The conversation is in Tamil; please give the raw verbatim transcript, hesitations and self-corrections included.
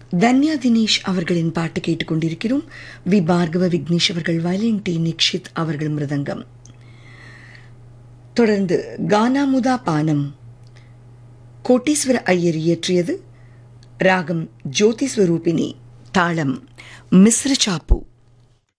தன்யா தினேஷ் அவர்களின் பாட்டு கேட்டுக்கொண்டிருக்கிறோம். வி பார்கவ விக்னேஷ் அவர்கள் வயலின், டி நிக்ஷித் அவர்கள் மிருதங்கம். தொடர்ந்து கானாமுதா பானம் கோட்டீஸ்வர ஐயர் இயற்றியது. ராகம் ஜோதிஸ்வரூபிணி, தாளம் மிஸ்ர சாப்பு.